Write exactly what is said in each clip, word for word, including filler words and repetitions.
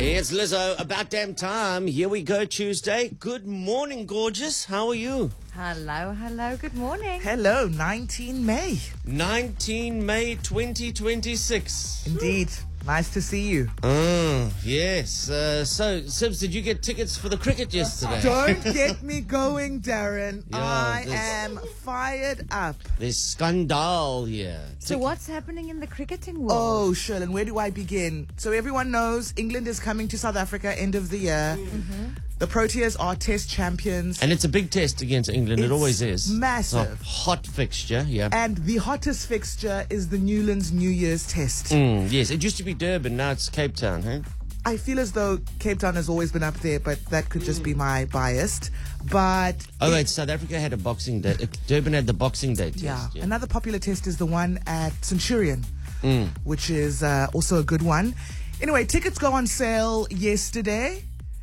It's Lizzo, about damn time. Here we go, Tuesday. Good morning, gorgeous. How are you? Hello, hello, good morning. Hello, nineteen May. nineteen May twenty twenty-six. Indeed. Nice to see you. Oh, yes. Uh, so, Sibs, did you get tickets for the cricket yesterday? Don't get me going, Darren. Yeah, I this- am fired up. There's scandal here. So what's happening in the cricketing world? Oh, Sherlyn, where do I begin? So everyone knows England is coming to South Africa end of the year. Mm-hmm. The Proteas are test champions. And it's a big test against England. It's it always is. massive. It's a hot fixture, yeah. And the hottest fixture is the Newlands New Year's Test. Mm, yes, it used to be Durban. Now it's Cape Town, hey? I feel as though Cape Town has always been up there, but that could just be my bias. But Oh, wait, South Africa had a boxing day. uh, Durban had the boxing day test. yeah, Yeah. another popular test is the one at Centurion, mm. which is uh, also a good one. Anyway, tickets go on sale yesterday.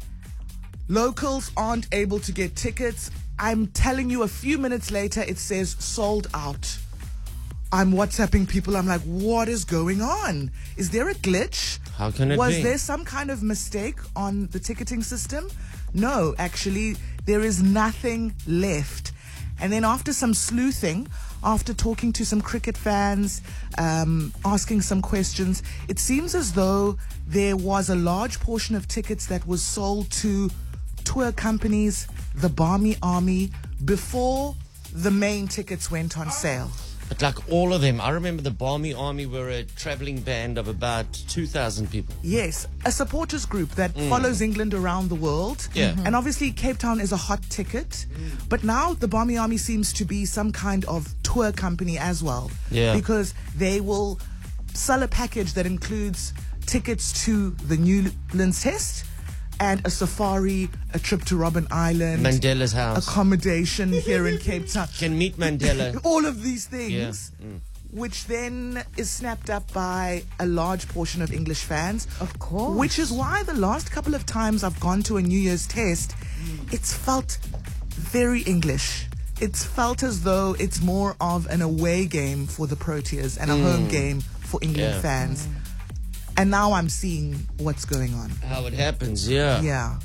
Locals aren't able to get tickets. I'm telling you, a few minutes later, it says sold out. I'm WhatsApping people. I'm like, what is going on? Is there a glitch? How can it Was be? there some kind of mistake on the ticketing system? No, actually, there is nothing left. And then after some sleuthing, after talking to some cricket fans, um, asking some questions, it seems as though there was a large portion of tickets that was sold to tour companies, the Barmy Army, before the main tickets went on sale. But like all of them, I remember the Barmy Army were a travelling band of about two thousand people. Yes, a supporters group that follows England around the world. Yeah. Mhm. And obviously Cape Town is a hot ticket. But now the Barmy Army seems to be some kind of tour company as well. Yeah. Because they will sell a package that includes tickets to the Newlands Test and a safari, a trip to Robben Island, Mandela's house. accommodation here in Cape Town. Can meet Mandela. All of these things. Yeah. Mm. Which then is snapped up by a large portion of English fans. Of course. Which is why the last couple of times I've gone to a New Year's Test, it's felt very English. It's felt as though it's more of an away game for the Proteas and a home game for England Yeah. fans. And now I'm seeing what's going on. How it happens, yeah. Yeah.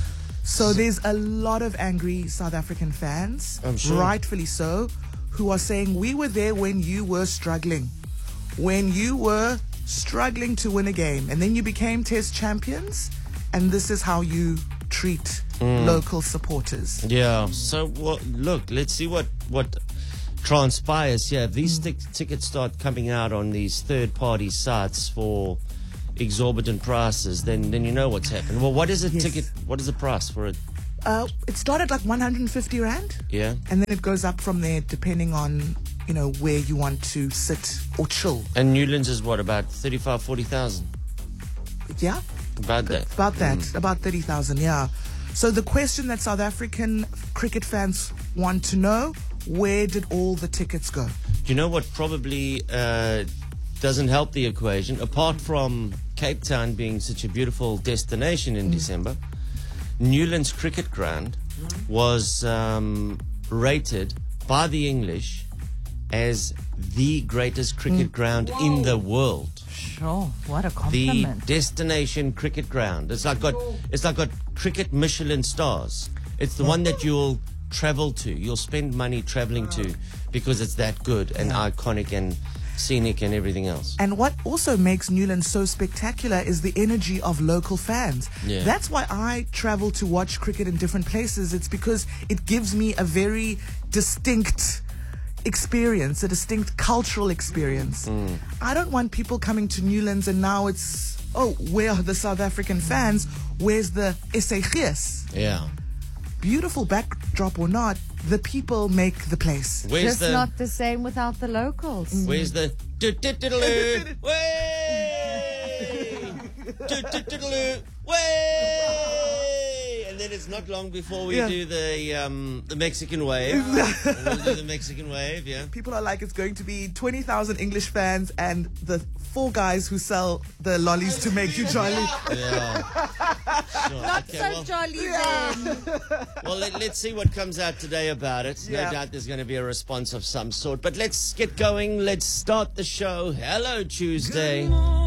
So there's a lot of angry South African fans, I'm sure. rightfully so, who are saying, we were there when you were struggling. When you were struggling to win a game. And then you became test champions. And this is how you treat local supporters. Yeah. So, well, look, let's see what, what transpires here. If these tic- tickets start coming out on these third-party sites for exorbitant prices, then then you know what's happened. Well, what is a Yes. ticket? What is the price for it? Uh, it started like one hundred fifty rand. Yeah. And then it goes up from there depending on, you know, where you want to sit or chill. And Newlands is what, about thirty-five, forty thousand? Yeah? About that. About that, about thirty thousand, yeah. So the question that South African cricket fans want to know, where did all the tickets go? Do you know what probably uh, doesn't help the equation? Apart from Cape Town being such a beautiful destination in December, Newlands Cricket Ground was um, rated by the English as the greatest cricket ground in the world. Sure, what a The compliment. destination cricket ground. It's like got it's like got cricket Michelin stars. It's the one that you'll travel to. You'll spend money traveling to because it's that good and iconic and scenic and everything else. And what also makes Newlands so spectacular is the energy of local fans. Yeah. That's why I travel to watch cricket in different places. It's because it gives me a very distinct experience, a distinct cultural experience. Mm. I don't want people coming to Newlands and now it's, oh, where are the South African fans? Where's the S A G's? Yeah. Beautiful backdrop or not, the people make the place. Where's Just the not the same without the locals. Where's the do-do-do-do-loo? Way! Do-do-do-do-loo? Way! And then it's not long before we Yeah. do the um, the Mexican wave. We'll do the Mexican wave, yeah. People are like, it's going to be twenty thousand English fans and the four guys who sell the lollies to make you jolly. Yeah. Sure. Not Okay, so well, jolly then. well let, let's see what comes out today about it. No Yeah. doubt there's going to be a response of some sort. But let's get going. Let's start the show. Hello, Tuesday.